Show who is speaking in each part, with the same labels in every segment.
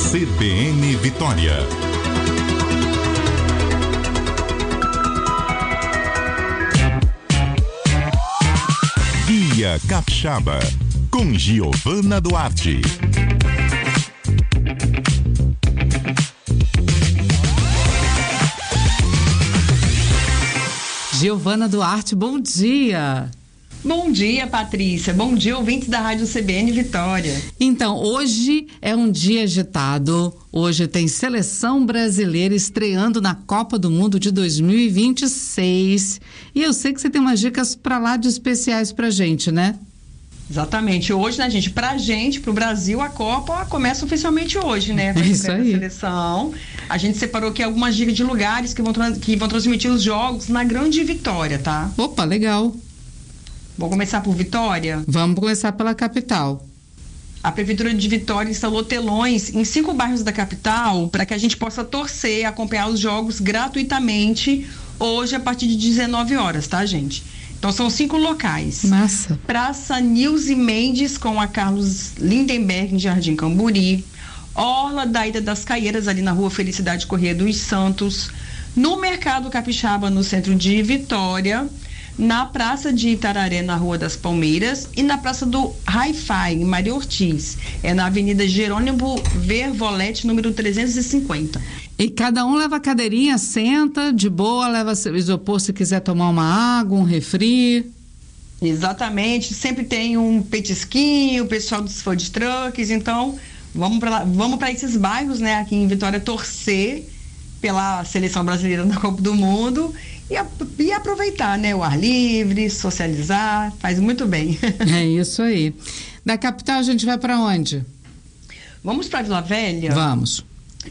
Speaker 1: CBN Vitória. Guia Capixaba, com Giovana Duarte.
Speaker 2: Giovana Duarte, bom dia.
Speaker 3: Bom dia, Patrícia. Bom dia, ouvintes da Rádio CBN Vitória.
Speaker 2: Então, hoje é um dia agitado. Hoje tem seleção brasileira estreando na Copa do Mundo de 2026. E eu sei que você tem umas dicas pra lá de especiais pra gente, né?
Speaker 3: Exatamente. Hoje, né, gente? Pra gente, pro Brasil, a Copa começa oficialmente hoje, né?
Speaker 2: É isso aí.
Speaker 3: Seleção. A gente separou aqui algumas dicas de lugares que vão transmitir os jogos na Grande Vitória, tá?
Speaker 2: Opa, legal.
Speaker 3: Vamos começar por Vitória?
Speaker 2: Vamos começar pela capital.
Speaker 3: A Prefeitura de Vitória instalou telões em 5 bairros da capital para que a gente possa torcer, acompanhar os jogos gratuitamente hoje a partir de 19 horas, tá, gente? Então são 5 locais.
Speaker 2: Massa.
Speaker 3: Praça Nilce Mendes com a Carlos Lindenberg em Jardim Camburi. Orla da Ilha das Caieiras, ali na Rua Felicidade Corrêa dos Santos. No Mercado Capixaba, no centro de Vitória. Na Praça de Itararé, na Rua das Palmeiras, e na Praça do Hi-Fi, em Maria Ortiz, é na Avenida Jerônimo Vervolete, número 350.
Speaker 2: E cada um leva a cadeirinha, senta, de boa, leva isopor se quiser tomar uma água, um refri.
Speaker 3: Exatamente, sempre tem um petisquinho, o pessoal dos food trucks, então vamos para esses bairros, né, aqui em Vitória, torcer pela seleção brasileira na Copa do Mundo e aproveitar, né, o ar livre, socializar, faz muito bem.
Speaker 2: É isso aí. Da capital a gente vai para onde?
Speaker 3: Vamos para Vila Velha?
Speaker 2: Vamos.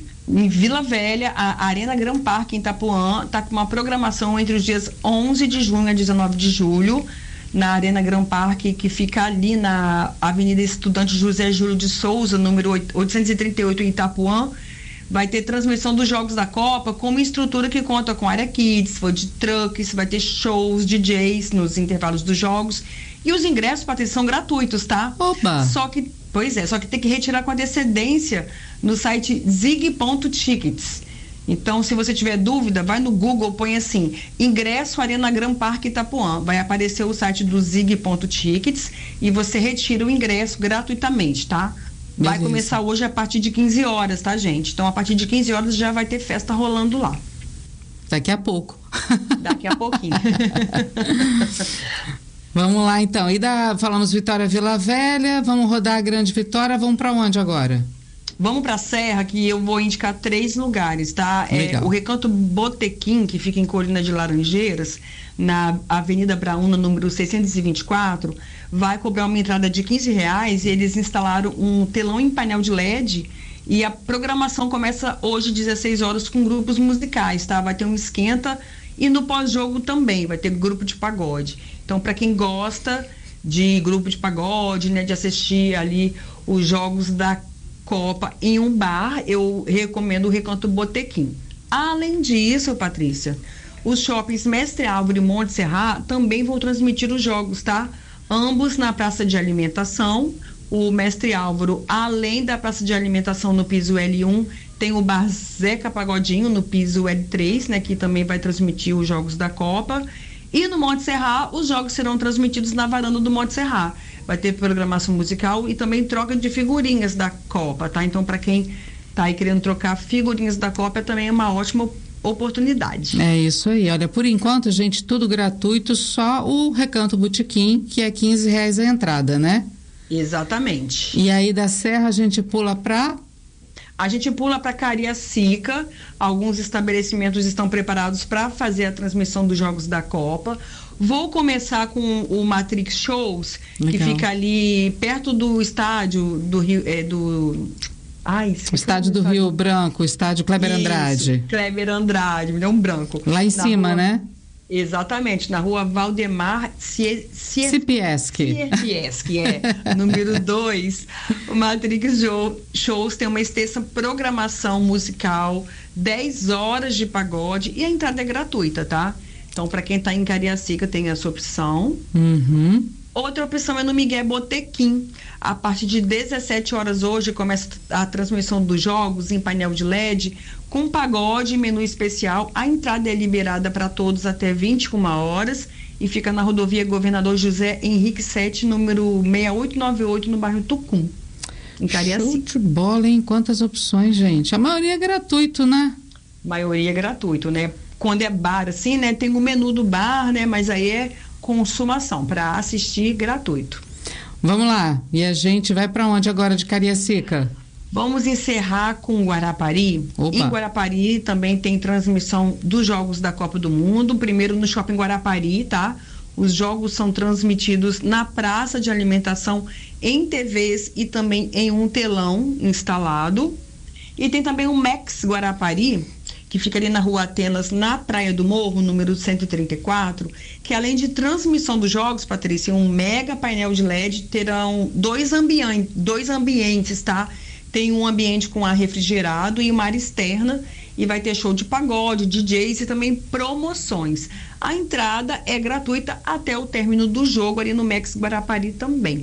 Speaker 3: Em Vila Velha, a Arena Gran Parque em Itapuã está com uma programação entre os dias 11 de junho a 19 de julho, na Arena Gran Parque, que fica ali na Avenida Estudante José Júlio de Souza, número 838, em Itapuã. Vai ter transmissão dos jogos da Copa com uma estrutura que conta com área kids, food trucks, vai ter shows, DJs nos intervalos dos jogos. E os ingressos, Patrícia, são gratuitos, tá?
Speaker 2: Opa!
Speaker 3: Só que tem que retirar com antecedência no site zig.tickets. Então, se você tiver dúvida, vai no Google, põe assim, ingresso Arena Gran Parque Itapuã. Vai aparecer o site do zig.tickets e você retira o ingresso gratuitamente, tá? Vai
Speaker 2: Beleza.
Speaker 3: começar hoje a partir de 15 horas, tá, gente? Então, a partir de 15 horas já vai ter festa rolando lá.
Speaker 2: Daqui a pouco.
Speaker 3: Daqui a pouquinho.
Speaker 2: Vamos lá, então. Falamos Vitória, Vila Velha, vamos rodar a Grande Vitória, vamos para onde agora?
Speaker 3: Vamos para a Serra, que eu vou indicar 3 lugares, tá?
Speaker 2: Legal.
Speaker 3: O Recanto Botequim, que fica em Colina de Laranjeiras, na Avenida Braúna, número 624, vai cobrar uma entrada de R$15 e eles instalaram um telão em painel de LED e a programação começa hoje, 16 horas, com grupos musicais, tá? Vai ter um esquenta e no pós-jogo também vai ter grupo de pagode. Então, para quem gosta de grupo de pagode, né, de assistir ali os jogos da Copa em um bar, eu recomendo o Recanto Botequim. Além disso, Patrícia, os shoppings Mestre Álvaro e Monte Serra também vão transmitir os jogos, tá? Ambos na praça de alimentação. O Mestre Álvaro, além da praça de alimentação no piso L1, tem o bar Zeca Pagodinho no piso L3, né, que também vai transmitir os jogos da Copa. E no Monte Serra, os jogos serão transmitidos na varanda do Monte Serra. Vai ter programação musical e também troca de figurinhas da Copa, tá? Então, para quem tá aí querendo trocar figurinhas da Copa, também é uma ótima oportunidade.
Speaker 2: É isso aí. Olha, por enquanto, gente, tudo gratuito, só o Recanto Botequim, que é R$15 a entrada, né?
Speaker 3: Exatamente.
Speaker 2: E aí da Serra a gente pula para...
Speaker 3: A gente pula para Cariacica. Alguns estabelecimentos estão preparados para fazer a transmissão dos jogos da Copa. Vou começar com o Matrix Shows,
Speaker 2: Legal.
Speaker 3: que fica ali perto do estádio do Rio,
Speaker 2: o estádio do Rio Branco, o estádio Kleber Andrade.
Speaker 3: Kleber Andrade, me deu um branco.
Speaker 2: Lá em cima, né?
Speaker 3: Exatamente, na rua Valdemar
Speaker 2: Cipieski,
Speaker 3: número 2. O Matrix Shows tem uma extensa programação musical, 10 horas de pagode e a entrada é gratuita, tá? Então, para quem está em Cariacica, tem essa opção.
Speaker 2: Uhum.
Speaker 3: Outra opção é no Miguel Botequim. A partir de 17 horas hoje começa a transmissão dos jogos em painel de LED, com pagode e menu especial. A entrada é liberada para todos até 21 horas e fica na rodovia Governador José Henrique 7, número 6898, no bairro Tucum, em Cariacica.
Speaker 2: Show de bola, hein? Quantas opções, gente. A maioria é gratuito, né?
Speaker 3: Maioria é gratuito, né? Quando é bar, assim, né? Tem o menu do bar, né? Mas aí é consumação, para assistir gratuito.
Speaker 2: Vamos lá. E a gente vai para onde agora de Cariacica?
Speaker 3: Vamos encerrar com Guarapari.
Speaker 2: Opa.
Speaker 3: Em Guarapari também tem transmissão dos Jogos da Copa do Mundo. Primeiro no Shopping Guarapari, tá? Os jogos são transmitidos na praça de alimentação, em TVs e também em um telão instalado. E tem também o Max Guarapari, que fica ali na Rua Atenas, na Praia do Morro, número 134, que além de transmissão dos jogos, Patrícia, um mega painel de LED, terão dois ambientes, tá? Tem um ambiente com ar refrigerado e uma área externa, e vai ter show de pagode, DJs e também promoções. A entrada é gratuita até o término do jogo ali no Max Guarapari também.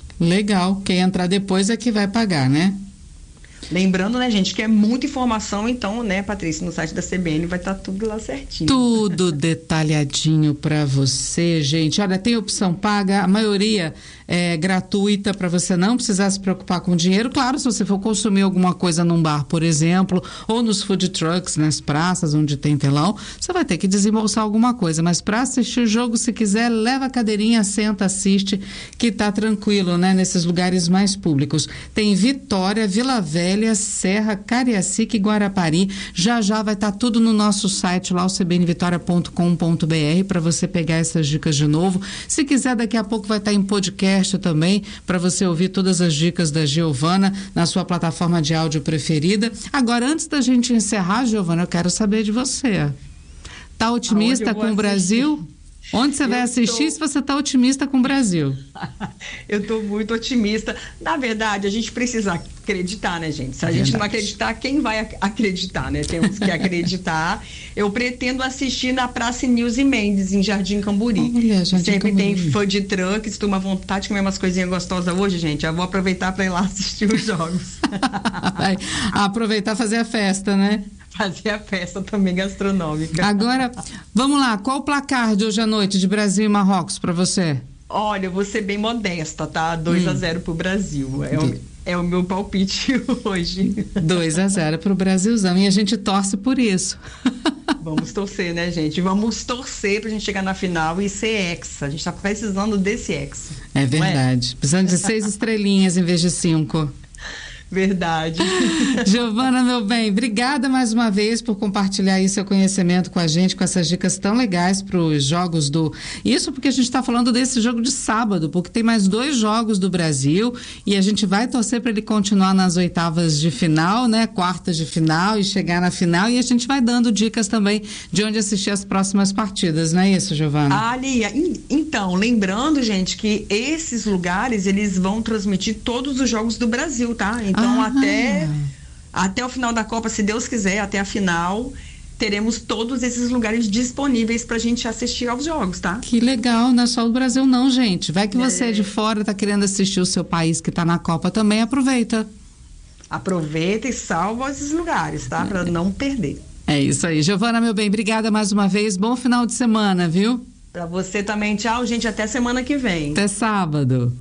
Speaker 2: Legal. Quem entrar depois é que vai pagar, né?
Speaker 3: Lembrando, né, gente, que é muita informação, então, né, Patrícia, no site da CBN vai estar tudo lá certinho.
Speaker 2: Tudo detalhadinho para você, gente. Olha, tem opção paga, a maioria é gratuita, para você não precisar se preocupar com dinheiro. Claro, se você for consumir alguma coisa num bar, por exemplo, ou nos food trucks, nas praças onde tem telão, você vai ter que desembolsar alguma coisa. Mas para assistir o jogo, se quiser, leva a cadeirinha, senta, assiste, que tá tranquilo, né, nesses lugares mais públicos. Tem Vitória, Vila Velha, Serra, Cariacica e Guarapari. Já vai estar tudo no nosso site lá, o cbnvitoria.com.br, para você pegar essas dicas de novo. Se quiser, daqui a pouco vai estar em podcast também, para você ouvir todas as dicas da Giovana na sua plataforma de áudio preferida. Agora, antes da gente encerrar, Giovana, eu quero saber de você. Tá otimista com o Brasil? Onde você vai assistir se você está otimista com o Brasil?
Speaker 3: Eu estou muito otimista. Na verdade, a gente precisa acreditar, né, gente? Se a gente não acreditar, quem vai acreditar, né? Temos que acreditar. Eu pretendo assistir na Praça Nilce Mendes, em Jardim Camburi.
Speaker 2: Olha, Jardim
Speaker 3: Sempre
Speaker 2: Camburi.
Speaker 3: tem food truck, se tu uma vontade de comer umas coisinhas gostosas hoje, gente, eu vou aproveitar para ir lá assistir os jogos.
Speaker 2: Vai aproveitar e fazer a festa, né?
Speaker 3: Fazer a festa também gastronômica.
Speaker 2: Agora, vamos lá, qual o placar de hoje à noite de Brasil e Marrocos para você?
Speaker 3: Olha, eu vou ser bem modesta, tá? 2-0 pro Brasil. É o meu palpite hoje.
Speaker 2: 2-0 pro Brasilzão. E a gente torce por isso.
Speaker 3: Vamos torcer, né, gente? Vamos torcer pra gente chegar na final e ser hexa. A gente tá precisando desse hexa.
Speaker 2: É verdade. Precisando de 6 estrelinhas em vez de 5.
Speaker 3: Verdade.
Speaker 2: Giovana, meu bem, obrigada mais uma vez por compartilhar aí seu conhecimento com a gente, com essas dicas tão legais para os jogos do... Isso porque a gente está falando desse jogo de sábado, porque tem mais 2 jogos do Brasil e a gente vai torcer para ele continuar nas oitavas de final, né? Quartas de final e chegar na final, e a gente vai dando dicas também de onde assistir as próximas partidas, não é isso, Giovana?
Speaker 3: Ali, então, lembrando, gente, que esses lugares, eles vão transmitir todos os jogos do Brasil, tá? Então, até o final da Copa, se Deus quiser, até a final, teremos todos esses lugares disponíveis pra gente assistir aos jogos, tá?
Speaker 2: Que legal, não é só o Brasil não, gente. Vai que você é de fora, tá querendo assistir o seu país que tá na Copa também, aproveita.
Speaker 3: Aproveita e salva esses lugares, tá? Pra não perder.
Speaker 2: É isso aí. Giovana, meu bem, obrigada mais uma vez. Bom final de semana, viu?
Speaker 3: Pra você também. Tchau, gente. Até semana que vem.
Speaker 2: Até sábado.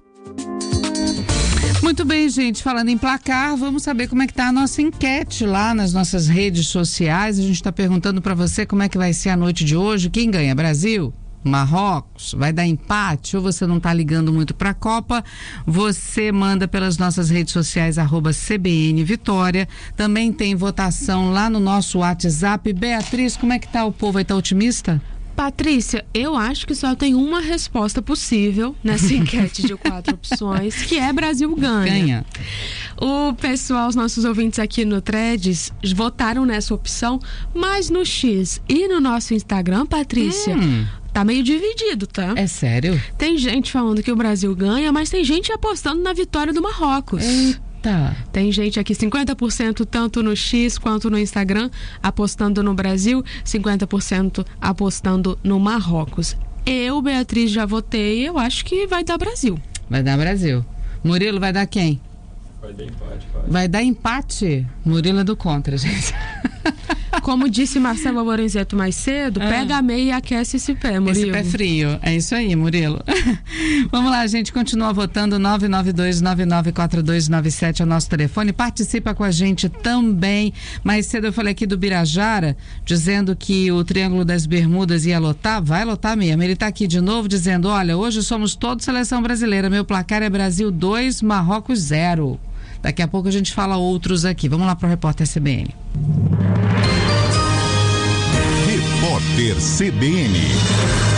Speaker 2: Muito bem, gente, falando em placar, vamos saber como é que tá a nossa enquete lá nas nossas redes sociais. A gente está perguntando para você como é que vai ser a noite de hoje. Quem ganha? Brasil? Marrocos? Vai dar empate? Ou você não está ligando muito para a Copa? Você manda pelas nossas redes sociais @CBN Vitória. Também tem votação lá no nosso WhatsApp. Beatriz, como é que tá o povo aí? Tá otimista?
Speaker 4: Patrícia, eu acho que só tem uma resposta possível nessa enquete de 4 opções, que é Brasil ganha. O pessoal, os nossos ouvintes aqui no Threads, votaram nessa opção, mas no X e no nosso Instagram, Patrícia, tá meio dividido, tá?
Speaker 2: É sério?
Speaker 4: Tem gente falando que o Brasil ganha, mas tem gente apostando na vitória do Marrocos.
Speaker 2: Tá.
Speaker 4: Tem gente aqui, 50% tanto no X quanto no Instagram, apostando no Brasil, 50% apostando no Marrocos. Eu, Beatriz, já votei. Eu acho que vai dar Brasil.
Speaker 2: Vai dar Brasil. Murilo, vai dar quem?
Speaker 5: Vai dar empate.
Speaker 2: Vai dar empate? Murilo é do contra, gente.
Speaker 4: Como disse Marcelo Lorenzeto mais cedo, pega a meia e aquece esse pé, Murilo.
Speaker 2: Esse pé frio. É isso aí, Murilo. Vamos lá, gente. Continua votando. 992-994297 é o nosso telefone. Participa com a gente também. Mais cedo eu falei aqui do Birajara, dizendo que o Triângulo das Bermudas ia lotar. Vai lotar mesmo. Ele está aqui de novo dizendo, olha, hoje somos todos seleção brasileira. Meu placar é Brasil 2, Marrocos 0. Daqui a pouco a gente fala outros aqui. Vamos lá para o Repórter CBN.
Speaker 1: Repórter CBN.